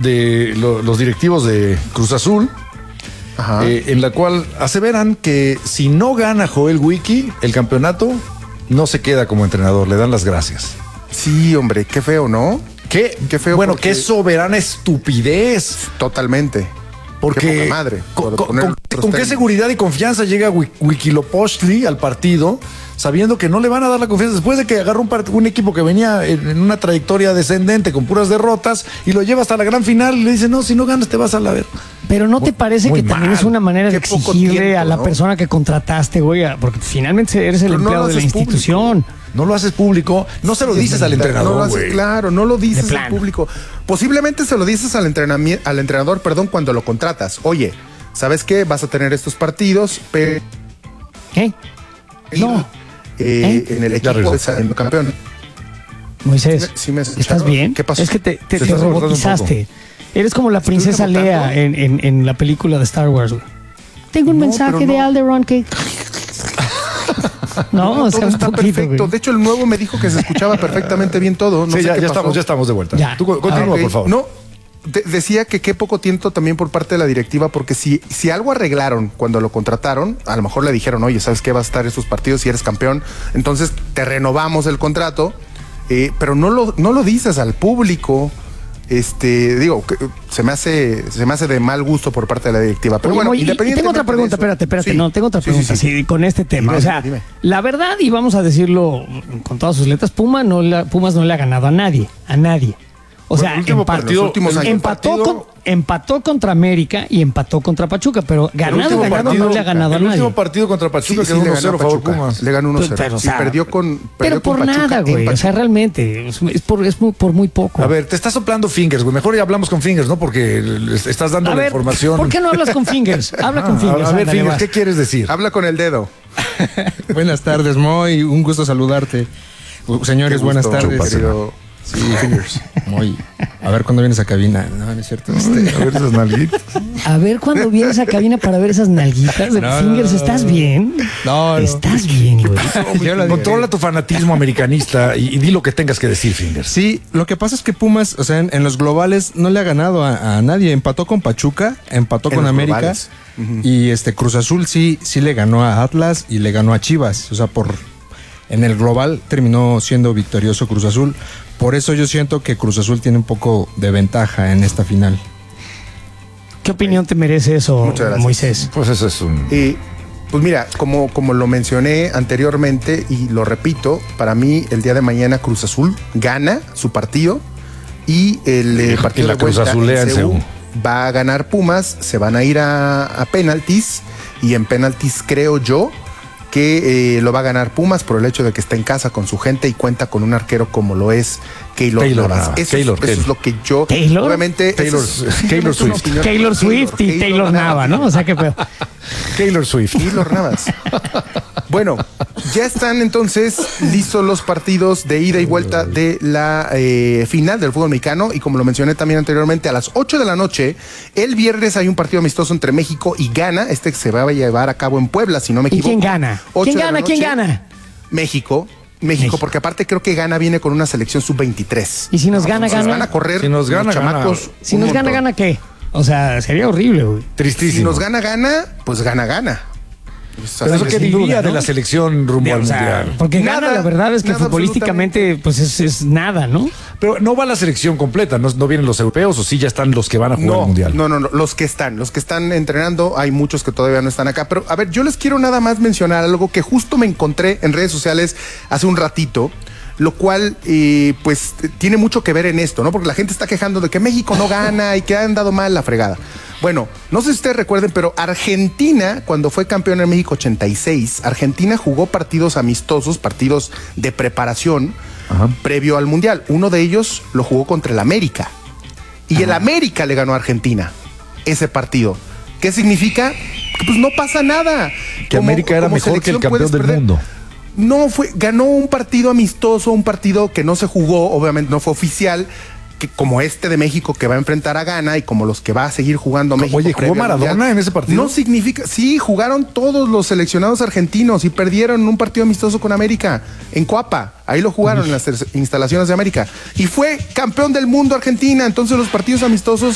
de los directivos de Cruz Azul, en la cual aseveran que si no gana Joel Wiki el campeonato, no se queda como entrenador, le dan las gracias. Sí, hombre, qué feo, ¿no? Qué feo. Bueno, qué soberana estupidez. Totalmente. Porque qué poca madre. ¿Con qué seguridad y confianza llega Huitzilopochtli al partido, sabiendo que no le van a dar la confianza después de que agarra un equipo que venía en una trayectoria descendente con puras derrotas y lo lleva hasta la gran final y le dice, no, si no ganas te vas a la ver? Pero ¿no te parece que también es una manera de exigirle a la ¿no? persona que contrataste, güey? Porque finalmente eres el empleado de la institución. No lo haces público, no se lo dices al entrenador, güey. Claro, no lo dices al público. Posiblemente se lo dices al entrenador, cuando lo contratas. Oye, ¿sabes qué? Vas a tener estos partidos, pero... ¿Qué? No. En el equipo saliendo campeón. Moisés, ¿Sí me ¿estás bien? ¿Qué pasó? Es que te robotizaste. Eres como la princesa Leia en la película de Star Wars, güey. Tengo un mensaje de Alderaan que... No, o sea, todo está perfecto. Güey. De hecho, el nuevo me dijo que se escuchaba perfectamente bien todo. No sí, sé ya estamos de vuelta. Ya. Tú continúa, por favor. No, decía que qué poco tiempo también por parte de la directiva, porque si algo arreglaron cuando lo contrataron, a lo mejor le dijeron, oye, ¿sabes qué? Vas a estar estos partidos si eres campeón, entonces te renovamos el contrato, pero no lo dices al público. Digo, se me hace de mal gusto por parte de la directiva. Pero bueno, independientemente. Tengo otra pregunta, espérate. Sí. No, tengo otra pregunta. Sí, con este tema. Dime. La verdad, y vamos a decirlo con todas sus letras, Pumas no le ha ganado a nadie. O sea, empató contra América y empató contra Pachuca, pero ganado no le ha ganado a nadie. El último partido contra Pachuca Sí, quedó le 1-0 ganó a favor Pachuca. Pumas. Le ganó 1-0. Pero, o sea, perdió con por Pachuca nada, güey. O sea, realmente, es por muy poco. A ver, te estás soplando fingers, güey. Mejor ya hablamos con fingers, ¿no? Porque estás dando la información. ¿Por qué no hablas con fingers? Habla con fingers. A ver, ándale, fingers, vas. ¿qué quieres decir? Habla con el dedo. Buenas tardes, Moy. Un gusto saludarte. Señores, buenas tardes. Querido. Sí, Fingers. Moy. A ver cuándo vienes a cabina. No es cierto. A ver esas nalguitas. A ver cuando vienes a cabina para ver esas nalguitas de Fingers. ¿Estás bien? No. ¿Estás bien, güey? Controla tu fanatismo americanista y di lo que tengas que decir, Fingers. Sí, lo que pasa es que Pumas, o sea, en los globales no le ha ganado a nadie. Empató con Pachuca, empató con América. Y Cruz Azul sí le ganó a Atlas y le ganó a Chivas. O sea, en el global terminó siendo victorioso Cruz Azul. Por eso yo siento que Cruz Azul tiene un poco de ventaja en esta final. ¿Qué opinión te merece eso, Moisés? Pues eso es un... Pues mira, como lo mencioné anteriormente y lo repito, para mí el día de mañana Cruz Azul gana su partido y el partido la de vuelta Cruz Azulea en Seúl va a ganar Pumas, se van a ir a penaltis y en penaltis creo yo que lo va a ganar Pumas por el hecho de que está en casa con su gente y cuenta con un arquero como lo es Keylor Navas. Eso es lo que yo... ¿Taylor? Obviamente... Taylor Swift. Taylor Swift y Taylor Nava, ¿no? O sea, qué pedo. Taylor Swift. Keylor Navas. Bueno, ya están entonces listos los partidos de ida y vuelta de la final del fútbol mexicano y como lo mencioné también anteriormente, a las 8 de la noche, el viernes hay un partido amistoso entre México y Ghana. Se va a llevar a cabo en Puebla, si no me equivoco. ¿Y quién gana? ¿Quién gana? México, porque aparte creo que Ghana viene con una selección sub-23. ¿Y si nos gana? Van a correr los chamacos. Si nos gana, ¿qué? O sea, sería horrible, güey. Tristísimo. Si nos gana, pues gana. Pero eso que diría de la selección rumbo al mundial. mundial. Porque gana, la verdad es que futbolísticamente pues es nada, ¿no? Pero no va la selección completa, no vienen los europeos o sí ya están los que van a jugar el mundial. No, los que están entrenando, hay muchos que todavía no están acá. Pero a ver, yo les quiero nada más mencionar algo que justo me encontré en redes sociales hace un ratito. Lo cual, pues, tiene mucho que ver en esto, ¿no? Porque la gente está quejando de que México no gana y que han dado mal la fregada. Bueno, no sé si ustedes recuerden, pero Argentina, cuando fue campeón en México 86, Argentina jugó partidos amistosos, partidos de preparación previo al Mundial. Uno de ellos lo jugó contra el América. Y el América le ganó a Argentina ese partido. ¿Qué significa? Que pues no pasa nada. Que América era mejor que el campeón del mundo. No, ganó un partido amistoso, un partido que no se jugó, obviamente no fue oficial, que como de México que va a enfrentar a Ghana y como los que va a seguir jugando México. Oye, ¿jugó Maradona en ese partido? No significa, sí, jugaron todos los seleccionados argentinos y perdieron un partido amistoso con América en Coapa. Ahí lo jugaron en las instalaciones de América. Y fue campeón del mundo Argentina. Entonces los partidos amistosos